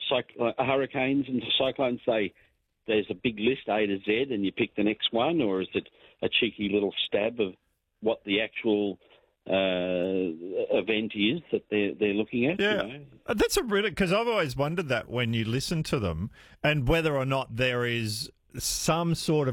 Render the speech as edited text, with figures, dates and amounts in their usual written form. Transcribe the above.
hurricanes and cyclones, there's a big list, A to Z, and you pick the next one, or is it a cheeky little stab of what the actual event is that they're looking at? Yeah, you know? That's a really, because I've always wondered that when you listen to them, and whether or not there is some sort of